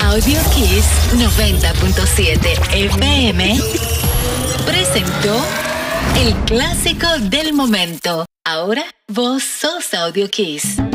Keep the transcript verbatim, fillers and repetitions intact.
Audio Kiss noventa punto siete F M presentó el clásico del momento. Ahora vos sos Audio Kiss.